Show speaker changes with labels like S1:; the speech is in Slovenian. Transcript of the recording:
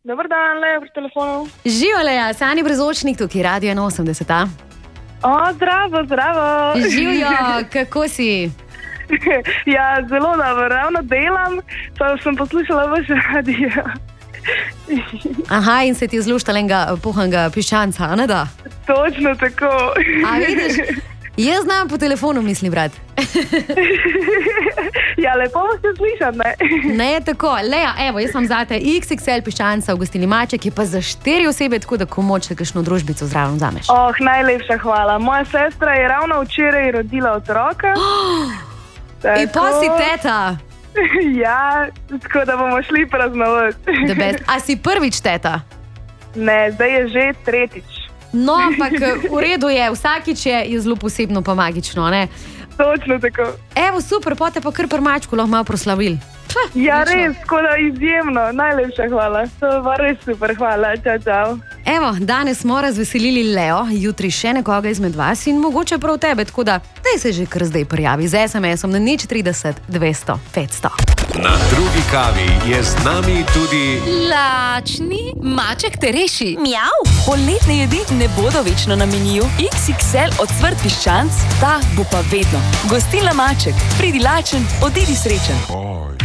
S1: Dobar dan, Leja pri telefonu.
S2: Živijo, Leja, Sani Brezočnik, tukaj Radio 81.
S1: Zdravo.
S2: Živijo, kako si?
S1: Ja, zelo dobro, ravno delam, pa sem poslušala vaš radio.
S2: Aha, in se ti je zluštala enega pohanga piščanca, ne da?
S1: Točno tako.
S2: A vidiš, jaz znam po telefonu, mislim, brat.
S1: Ja, lepo ste slišati, ne?
S2: Ne, tako. Leja, evo, jaz vam zate XXL piščanca v gostilni Maček, je pa za 4 osebe, tako da komoč kakšno družbico zraven vzameš.
S1: Najlepša hvala. Moja sestra je ravno včeraj rodila otroka.
S2: In pa si teta.
S1: Ja, tako da bomo šli praznovati.
S2: A si prvič teta?
S1: Ne, zdaj je že tretjič.
S2: No, ampak v redu je, vsakič je zelo posebno pa magično, ne?
S1: Točno tako.
S2: Evo, super, pote pa kar pri Mačku lahko malo proslavili.
S1: Ja, res, tako da izjemno, najlepša hvala. To je res super, hvala, čau.
S2: Evo, danes smo razveselili Leo, jutri še nekoga izmed vas in mogoče prav tebe, tako da daj se že kar zdaj prijavi z SMS-om na 030 200 500.
S3: Na drugi kavi je z nami tudi
S4: lačni Maček te reši. Mjav. Poletne jedi ne bodo večno na meniju. XXL ocvrt piščanc, ta bo pa vedno. Gostilna Maček, pridi lačen, odidi srečen.